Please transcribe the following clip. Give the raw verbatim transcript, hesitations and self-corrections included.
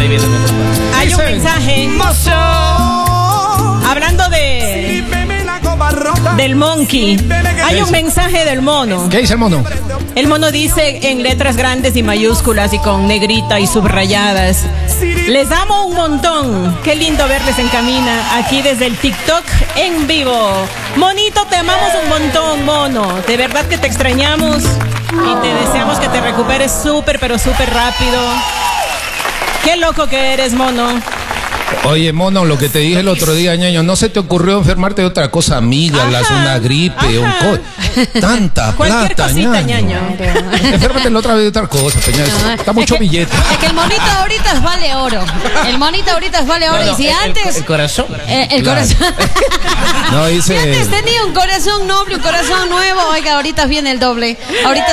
viene mi compa. Hay un mensaje. Hablando de del monkey. Hay un mensaje del mono. ¿Qué dice el mono? El mono dice en letras grandes y mayúsculas y con negrita y subrayadas: les amo un montón. Qué lindo verles en camina aquí desde el TikTok en vivo. Monito, te amamos un montón, mono. De verdad que te extrañamos y te deseamos que te recuperes súper, pero súper rápido. Qué loco que eres, mono. Oye, mono, lo que te dije el otro día, ñaño, ¿no se te ocurrió enfermarte de otra cosa, amigas, una gripe, un co... Tanta Cualquier plata, cosita, ñaño? ñaño. Enférmate la otra vez de otra cosa, peñazo. No, Está mucho es que, billete. Es que el monito ahorita es vale oro. El monito ahorita es vale oro. No, no, y si el, antes. El, el corazón. Eh, el Claro. corazón. No, dice... Si antes tenía un corazón noble, un corazón nuevo, oiga, ahorita viene el doble. Ahorita